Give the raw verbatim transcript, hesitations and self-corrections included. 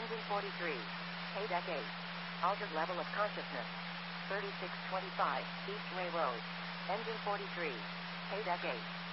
Engine forty-three. Paydeck eight. Altered level of consciousness. thirty-six twenty-five, East Ray Road. Engine forty-three. Paydeck eight.